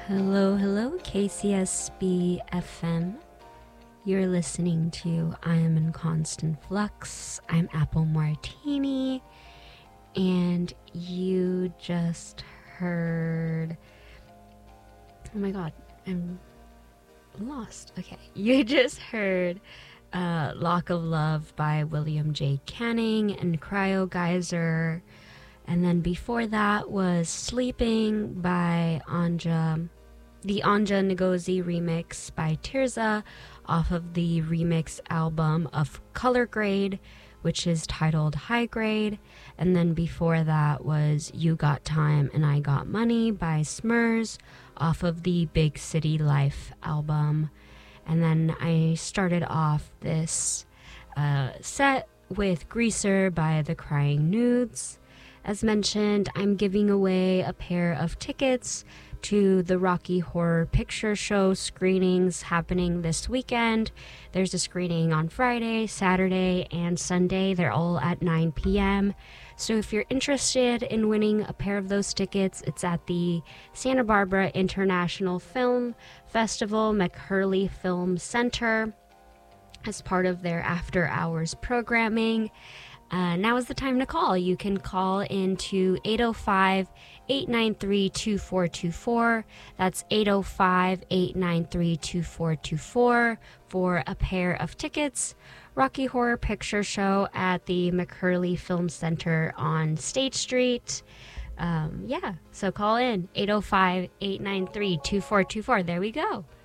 Hello, hello, KCSB FM. You're listening to I Am in Constant Flux. I'm Apple Martini, and you just heard. Oh my god, I'm lost. Okay, you just heard Lock of Love by William J. Canning and Cryo Geyser. And then before that was Sleeping by Anja, the Anja Ngozi remix by Tirza off of the remix album of Color Grade, which is titled High Grade. And then before that was You Got Time and I Got Money by Smurs off of the Big City Life album. And then I started off this set with Greaser by The Crying Nudes. As mentioned, I'm giving away a pair of tickets to the Rocky Horror Picture Show screenings happening this weekend. There's a screening on Friday, Saturday, and Sunday. They're all at 9 p.m. So if you're interested in winning a pair of those tickets, it's at the Santa Barbara International Film Festival, McHurley Film Center, as part of their after-hours programming. Now is the time to call. You can call into 805-893-2424. That's 805-893-2424 for a pair of tickets. Rocky Horror Picture Show at the McHurley Film Center on State Street. So call in 805-893-2424. There we go.